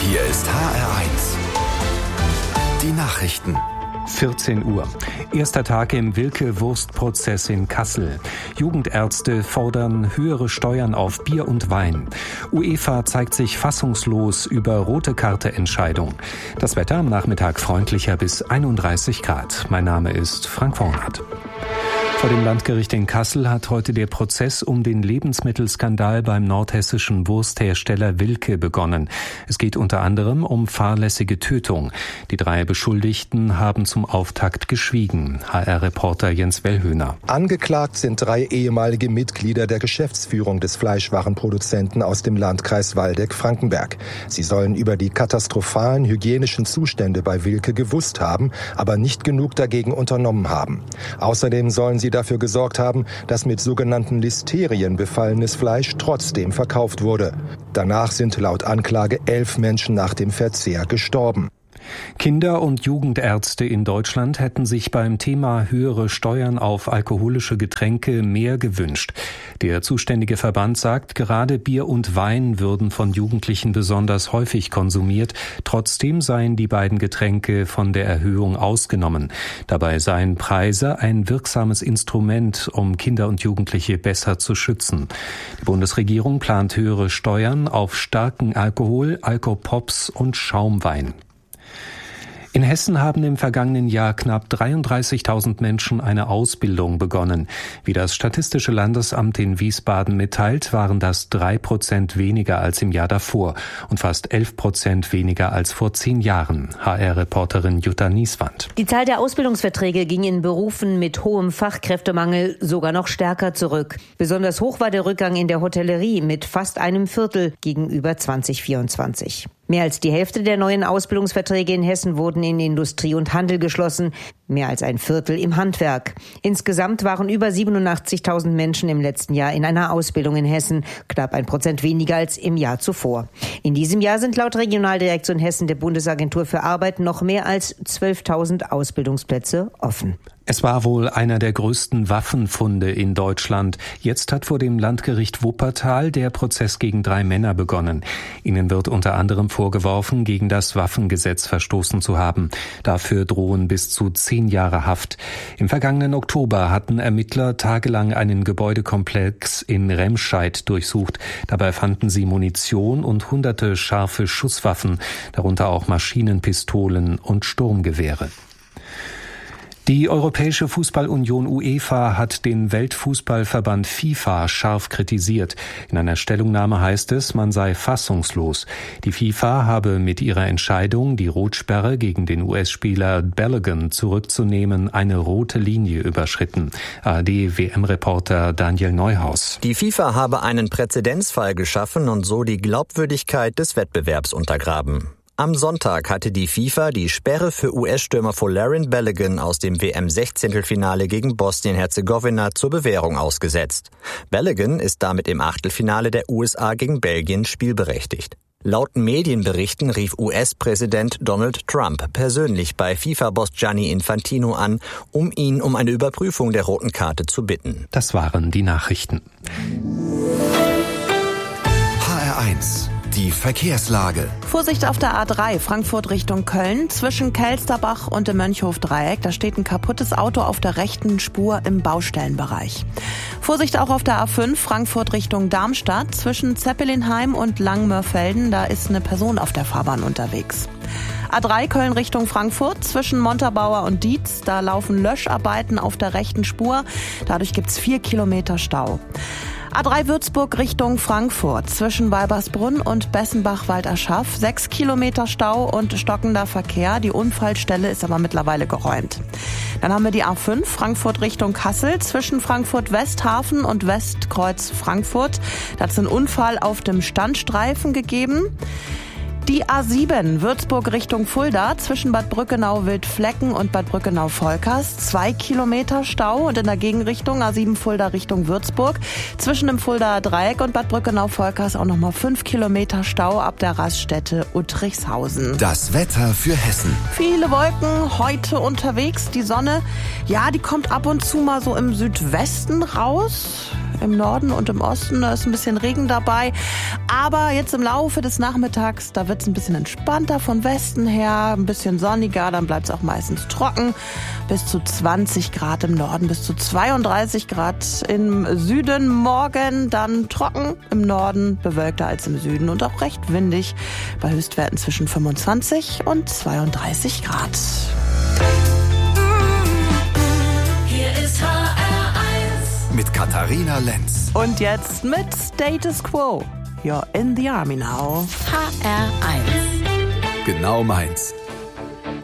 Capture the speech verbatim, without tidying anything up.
Hier ist H R eins. Die Nachrichten. vierzehn Uhr. Erster Tag im Wilke-Wurst-Prozess in Kassel. Jugendärzte fordern höhere Steuern auf Bier und Wein. UEFA zeigt sich fassungslos über Rote-Karte-Entscheidung. Das Wetter am Nachmittag freundlicher bis einunddreißig Grad. Mein Name ist Frank Vornert. Vor dem Landgericht in Kassel hat heute der Prozess um den Lebensmittelskandal beim nordhessischen Wursthersteller Wilke begonnen. Es geht unter anderem um fahrlässige Tötung. Die drei Beschuldigten haben zum Auftakt geschwiegen. H R-Reporter Jens Wellhöhner. Angeklagt sind drei ehemalige Mitglieder der Geschäftsführung des Fleischwarenproduzenten aus dem Landkreis Waldeck-Frankenberg. Sie sollen über die katastrophalen hygienischen Zustände bei Wilke gewusst haben, aber nicht genug dagegen unternommen haben. Außerdem sollen sie dafür gesorgt haben, dass mit sogenannten Listerien befallenes Fleisch trotzdem verkauft wurde. Danach sind laut Anklage elf Menschen nach dem Verzehr gestorben. Kinder- und Jugendärzte in Deutschland hätten sich beim Thema höhere Steuern auf alkoholische Getränke mehr gewünscht. Der zuständige Verband sagt, gerade Bier und Wein würden von Jugendlichen besonders häufig konsumiert. Trotzdem seien die beiden Getränke von der Erhöhung ausgenommen. Dabei seien Preise ein wirksames Instrument, um Kinder und Jugendliche besser zu schützen. Die Bundesregierung plant höhere Steuern auf starken Alkohol, Alkopops und Schaumwein. In Hessen haben im vergangenen Jahr knapp dreiunddreißigtausend Menschen eine Ausbildung begonnen. Wie das Statistische Landesamt in Wiesbaden mitteilt, waren das drei Prozent weniger als im Jahr davor und fast elf Prozent weniger als vor zehn Jahren. H R-Reporterin Jutta Nieswand. Die Zahl der Ausbildungsverträge ging in Berufen mit hohem Fachkräftemangel sogar noch stärker zurück. Besonders hoch war der Rückgang in der Hotellerie mit fast einem Viertel gegenüber zwanzig vierundzwanzig. Mehr als die Hälfte der neuen Ausbildungsverträge in Hessen wurden in Industrie und Handel geschlossen, mehr als ein Viertel im Handwerk. Insgesamt waren über siebenundachtzigtausend Menschen im letzten Jahr in einer Ausbildung in Hessen, knapp ein Prozent weniger als im Jahr zuvor. In diesem Jahr sind laut Regionaldirektion Hessen der Bundesagentur für Arbeit noch mehr als zwölftausend Ausbildungsplätze offen. Es war wohl einer der größten Waffenfunde in Deutschland. Jetzt hat vor dem Landgericht Wuppertal der Prozess gegen drei Männer begonnen. Ihnen wird unter anderem vorgeworfen, gegen das Waffengesetz verstoßen zu haben. Dafür drohen bis zu zehn Jahre Haft. Im vergangenen Oktober hatten Ermittler tagelang einen Gebäudekomplex in Remscheid durchsucht. Dabei fanden sie Munition und hunderte scharfe Schusswaffen, darunter auch Maschinenpistolen und Sturmgewehre. Die Europäische Fußballunion UEFA hat den Weltfußballverband FIFA scharf kritisiert. In einer Stellungnahme heißt es, man sei fassungslos. Die FIFA habe mit ihrer Entscheidung, die Rotsperre gegen den U S-Spieler Balogun zurückzunehmen, eine rote Linie überschritten. A R D-W M-Reporter Daniel Neuhaus. Die FIFA habe einen Präzedenzfall geschaffen und so die Glaubwürdigkeit des Wettbewerbs untergraben. Am Sonntag hatte die FIFA die Sperre für U S-Stürmer Folarin Balogun aus dem W M-Sechzehntelfinale gegen Bosnien-Herzegowina zur Bewährung ausgesetzt. Balogun ist damit im Achtelfinale der U S A gegen Belgien spielberechtigt. Laut Medienberichten rief U S-Präsident Donald Trump persönlich bei FIFA-Boss Gianni Infantino an, um ihn um eine Überprüfung der roten Karte zu bitten. Das waren die Nachrichten. H R eins. Die Verkehrslage. Vorsicht auf der A drei, Frankfurt Richtung Köln, zwischen Kelsterbach und dem Mönchhof-Dreieck. Da steht ein kaputtes Auto auf der rechten Spur im Baustellenbereich. Vorsicht auch auf der A fünf, Frankfurt Richtung Darmstadt, zwischen Zeppelinheim und Langmörfelden. Da ist eine Person auf der Fahrbahn unterwegs. A drei Köln Richtung Frankfurt, zwischen Montabaur und Dietz. Da laufen Löscharbeiten auf der rechten Spur. Dadurch gibt's vier Kilometer Stau. A drei Würzburg Richtung Frankfurt, zwischen Weibersbrunn und Bessenbach-Walderschaff, sechs Kilometer Stau und stockender Verkehr. Die Unfallstelle ist aber mittlerweile geräumt. Dann haben wir die A fünf, Frankfurt Richtung Kassel, zwischen Frankfurt-Westhafen und Westkreuz Frankfurt. Da hat es einen Unfall auf dem Standstreifen gegeben. Die A sieben, Würzburg Richtung Fulda, zwischen Bad Brückenau-Wildflecken und Bad Brückenau-Volkers, zwei Kilometer Stau und in der Gegenrichtung A sieben Fulda Richtung Würzburg, zwischen dem Fuldaer Dreieck und Bad Brückenau-Volkers auch nochmal fünf Kilometer Stau ab der Raststätte Uttrichshausen. Das Wetter für Hessen. Viele Wolken heute unterwegs, die Sonne, ja, die kommt ab und zu mal so im Südwesten raus. Im Norden und im Osten, da ist ein bisschen Regen dabei. Aber jetzt im Laufe des Nachmittags, da wird es ein bisschen entspannter von Westen her, ein bisschen sonniger, dann bleibt es auch meistens trocken. Bis zu zwanzig Grad im Norden, bis zu zweiunddreißig Grad im Süden. Morgen dann trocken, im Norden bewölkter als im Süden und auch recht windig bei Höchstwerten zwischen fünfundzwanzig und zweiunddreißig Grad. Hier ist H R eins mit Katharina Lenz. Und jetzt mit Status Quo. You're in the Army now. H R eins. Genau meins.